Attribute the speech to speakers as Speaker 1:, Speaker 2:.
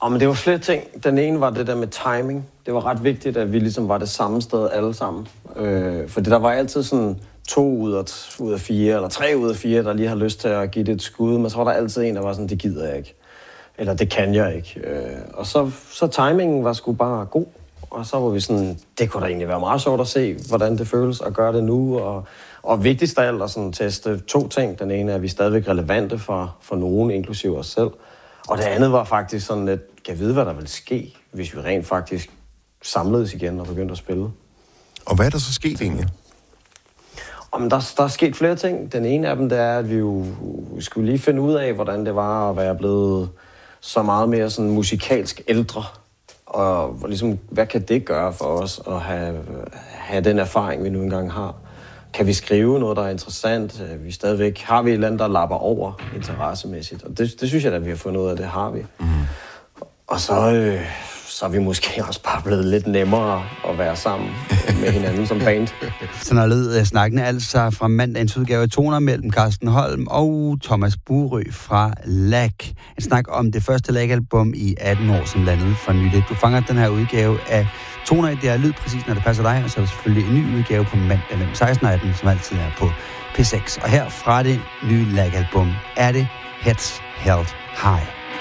Speaker 1: Men det var flere ting. Den ene var det der med timing. Det var ret vigtigt, at vi ligesom var det samme sted alle sammen. Fordi der var altid sådan 2 ud af 4, eller 3 ud af 4, der lige har lyst til at give det et skud. Men så var der altid en, der var sådan, det gider jeg ikke. Eller det kan jeg ikke. Og så timingen var sgu bare god. Og så var vi sådan, det kunne da egentlig være meget sjovt at se, hvordan det føles at gøre det nu. Og vigtigst af alt at sådan teste 2 ting. Den ene er, at vi er stadigvæk relevante for nogen, inklusive os selv. Og det andet var faktisk sådan lidt, kan vide, hvad der vil ske, hvis vi rent faktisk samledes igen og begyndte at spille.
Speaker 2: Og hvad er der så sket egentlig?
Speaker 1: Der er sket flere ting. Den ene af dem, det er, at vi jo skulle lige finde ud af, hvordan det var at være blevet så meget mere sådan musikalsk ældre. Og ligesom, hvad kan det gøre for os at have den erfaring, vi nu engang har? Kan vi skrive noget, der er interessant? Har vi et eller andet, der lapper over interessemæssigt? Og det synes jeg, at vi har fundet ud af, det har vi. Og så er vi måske også bare blevet lidt nemmere at være sammen med hinanden som band.
Speaker 3: Sådan har lød snakken altså fra mandagens udgave af Toner mellem Carsten Holm og Thomas Burø fra LAG. En snak om det første LAG-album i 18 år, som landede for nyligt. Du fanger den her udgave af Toner i DR Lyd, præcis når det passer dig, og så er der selvfølgelig en ny udgave på mandag mellem 16 og 18, som altid er på P6. Og her fra det nye LAG-album er det Heads Held High.